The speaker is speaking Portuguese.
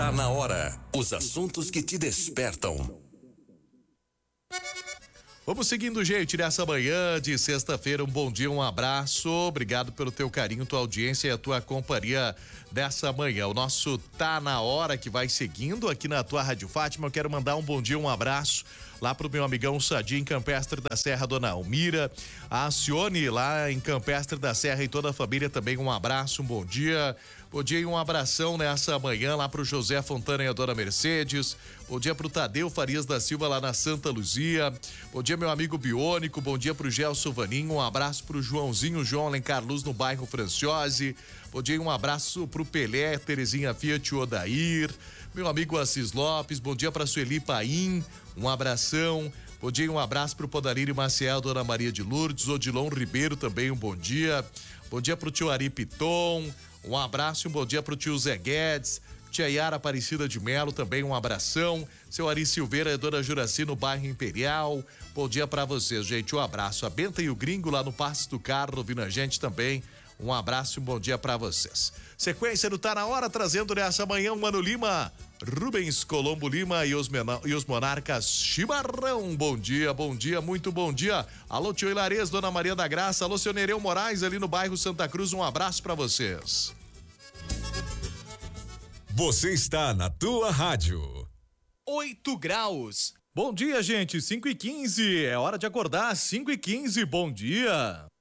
Tá na hora. Os assuntos que te despertam. Vamos seguindo, gente, nessa manhã de sexta-feira. Um bom dia, um abraço. Obrigado pelo teu carinho, tua audiência e a tua companhia dessa manhã. O nosso Tá na Hora que vai seguindo aqui na tua Rádio Fátima. Eu quero mandar um bom dia, um abraço lá pro meu amigão Sadi em Campestre da Serra, Dona Almira, a Cione lá em Campestre da Serra e toda a família também. Um abraço, um bom dia. Bom dia e um abração nessa manhã lá pro José Fontana e a Dona Mercedes. Bom dia pro Tadeu Farias da Silva lá na Santa Luzia. Bom dia, meu amigo Biônico. Bom dia pro Gelson Vaninho. Um abraço pro Joãozinho, João Alencar Luz no bairro Franciose. Bom dia e um abraço pro Pelé, Terezinha Fiat Odair. Meu amigo Assis Lopes. Bom dia pra Sueli Paim. Um abração. Bom dia e um abraço pro Podarírio Maciel, Dona Maria de Lourdes. Odilon Ribeiro também um bom dia. Bom dia pro tio Ari Piton. Um abraço e um bom dia pro tio Zé Guedes, tia Yara Aparecida de Melo, também um abração. Seu Ari Silveira e Dona Juraci no bairro Imperial. Bom dia pra vocês, gente. Um abraço. A Benta e o Gringo lá no Passo do Carro, ouvindo a gente também. Um abraço e um bom dia pra vocês. Sequência do Tá na Hora, trazendo nessa manhã o Mano Lima, Rubens Colombo Lima e os Monarcas Chimarrão. Bom dia, muito bom dia. Alô, tio Hilarês, Dona Maria da Graça. Alô, seu Nereu Moraes, ali no bairro Santa Cruz. Um abraço pra vocês. Você está na tua rádio. 8 graus. Bom dia, gente. 5h15. É hora de acordar. 5h15. Bom dia.